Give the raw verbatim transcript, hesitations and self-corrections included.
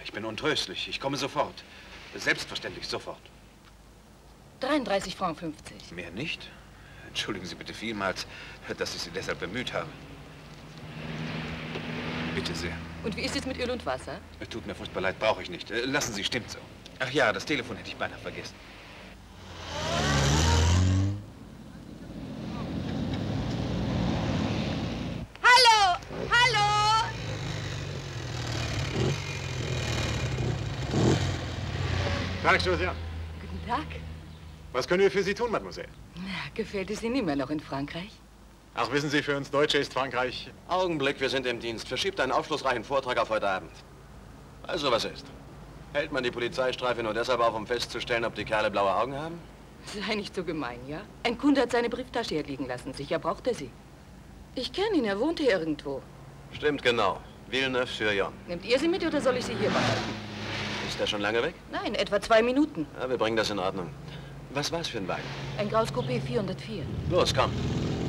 Ich bin untröstlich. Ich komme sofort. Selbstverständlich sofort. dreiunddreißig Franc fünfzig. Mehr nicht? Entschuldigen Sie bitte vielmals, dass ich Sie deshalb bemüht habe. Bitte sehr. Und wie ist es mit Öl und Wasser? Tut mir furchtbar leid, brauche ich nicht. Lassen Sie, stimmt so. Ach ja, das Telefon hätte ich beinahe vergessen. Hallo! Hallo! Tag, Josiane. Guten Tag. Was können wir für Sie tun, Mademoiselle? Na, gefällt es Ihnen immer noch in Frankreich? Ach, wissen Sie, für uns Deutsche ist Frankreich... Augenblick, wir sind im Dienst. Verschiebt einen aufschlussreichen Vortrag auf heute Abend. Also, was ist? Hält man die Polizeistreife nur deshalb auf, um festzustellen, ob die Kerle blaue Augen haben? Sei nicht so gemein, ja? Ein Kunde hat seine Brieftasche hier liegen lassen. Sicher braucht er sie. Ich kenne ihn, er wohnt hier irgendwo. Stimmt genau. Villeneuve-sur-Yonne. Nehmt ihr sie mit oder soll ich sie hier behalten? Ist er schon lange weg? Nein, etwa zwei Minuten. Ja, wir bringen das in Ordnung. Was war's für ein Wagen? Ein Graues Coupé vierhundertvier. Los, komm.